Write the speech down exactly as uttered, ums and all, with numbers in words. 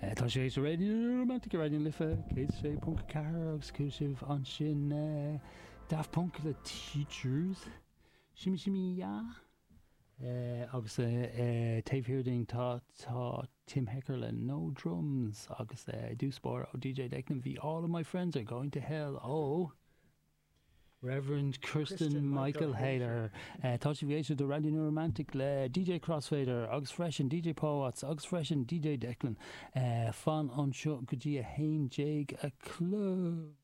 Tá sé éis radio romantic radio lifa cé sé punk car agus cúsibh an sin Daft Punk the Teachers Shimmy Shimmy Ya agus taobhhirding tá tá Tim Heckerle no drums agus dúspór ó D J Declan bhí all of my friends are going to hell ó Reverend Kirsten, Kirsten Michael Hayler uh, tá sé bhééis do Radio New Romantic le D J Crossfader agus freisin D J Paul Watts agus freisin D J Declan uh, fan an seo go dtí a hain déag a club